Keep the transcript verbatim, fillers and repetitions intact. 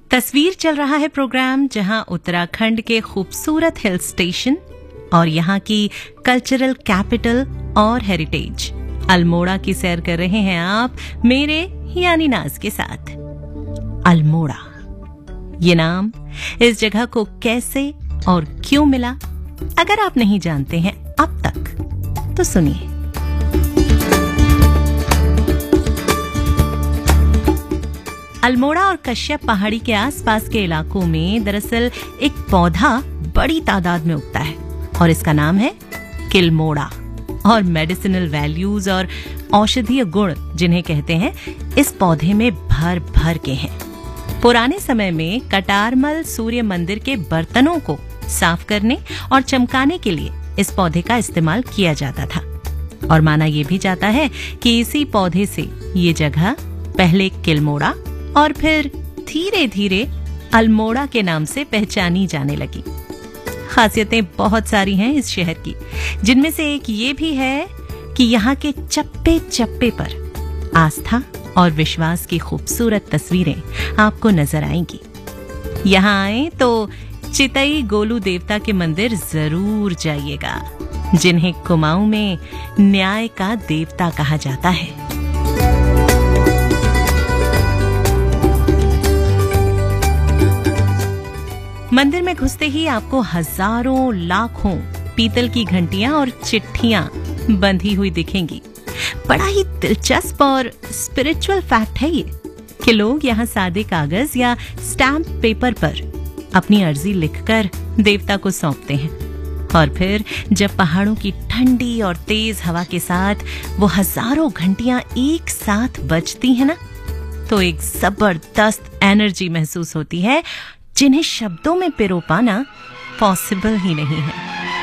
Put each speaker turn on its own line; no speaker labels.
तस्वीर चल रहा है प्रोग्राम जहां उत्तराखंड के खूबसूरत हिल स्टेशन और यहाँ की कल्चरल कैपिटल और हेरिटेज अल्मोड़ा की सैर कर रहे हैं आप मेरे यानी नाज के साथ। अल्मोड़ा, ये नाम इस जगह को कैसे और क्यों मिला, अगर आप नहीं जानते हैं अब तक तो सुनिए। अल्मोड़ा और कश्यप पहाड़ी के आसपास के इलाकों में दरअसल एक पौधा बड़ी तादाद में उगता है और इसका नाम है किल्मोड़ा। और मेडिसिनल वैल्यूज और औषधीय गुण जिन्हें कहते हैं इस पौधे में भर भर के हैं। पुराने समय में कटारमल सूर्य मंदिर के बर्तनों को साफ करने और चमकाने के लिए इस पौधे का इस्तेमाल किया जाता था और माना यह भी जाता है कि इसी पौधे से ये जगह पहले किल्मोड़ा और फिर धीरे धीरे अल्मोड़ा के नाम से पहचानी जाने लगी। खासियतें बहुत सारी हैं इस शहर की, जिनमें से एक ये भी है कि यहाँ के चप्पे चप्पे पर आस्था और विश्वास की खूबसूरत तस्वीरें आपको नजर आएंगी। यहाँ आए तो चितई गोलू देवता के मंदिर जरूर जाइएगा, जिन्हें कुमाऊं में न्याय का देवता कहा जाता है। मंदिर में घुसते ही आपको हजारों लाखों पीतल की घंटियां और चिट्ठियां बंधी हुई दिखेंगी। बड़ा ही दिलचस्प और स्पिरिचुअल फैक्ट है ये कि लोग यहाँ सादे कागज या स्टैम्प पेपर पर अपनी अर्जी लिखकर देवता को सौंपते हैं और फिर जब पहाड़ों की ठंडी और तेज हवा के साथ वो हजारों घंटियां एक साथ बजती हैं ना, तो एक जबरदस्त एनर्जी महसूस होती है जिन्हें शब्दों में पिरो पाना पॉसिबल ही नहीं है।